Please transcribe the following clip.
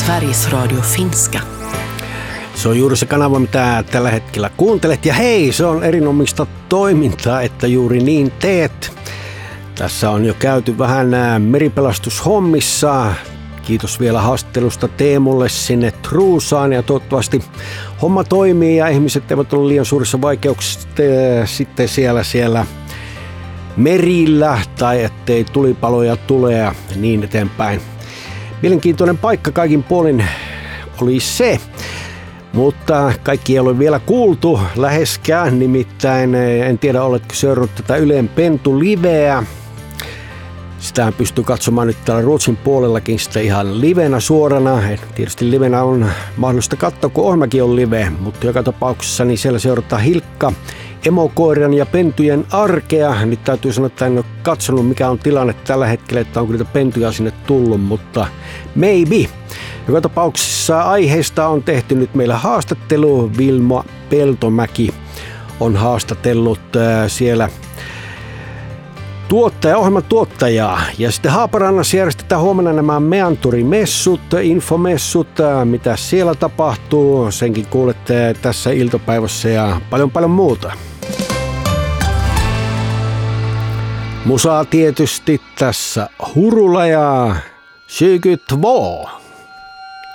Sveriges Radio Finska. Se on juuri se kanava, mitä tällä hetkellä kuuntelet. Ja hei, se on erinomista toimintaa, että juuri niin teet. Tässä on jo käyty vähän meripelastushommissa. Kiitos vielä haastattelusta Teemulle sinne Truusaan ja toivottavasti homma toimii ja ihmiset eivät ole liian suurissa vaikeuksissa sitten siellä merillä tai ettei tulipaloja tule ja niin eteenpäin. Mielenkiintoinen paikka kaikin puolin oli se, mutta kaikki ei ole vielä kuultu läheskään, nimittäin en tiedä oletko seurannut tätä Ylen Pentu-liveä. Sitähän pystyy katsomaan nyt täällä Ruotsin puolellakin sitä ihan livenä suorana. Tietysti livenä on mahdollista katsoa, kun ohjelmakin on live, mutta joka tapauksessa niin siellä seurataan Hilkka, emokoiran ja pentujen arkea. Nyt täytyy sanoa, että en ole katsonut mikä on tilanne tällä hetkellä, että onko niitä pentuja sinne tullut, mutta maybe. Joka tapauksessa aiheesta on tehty nyt meillä haastattelu. Vilma Peltomäki on haastatellut siellä ohjelman tuottajaa. Ja sitten Haaparannassa järjestetään huomenna nämä Meanturimessut, infomessut, mitä siellä tapahtuu. Senkin kuulette tässä iltapäivässä ja paljon muuta. Musaa tietysti tässä Hurula ja 22.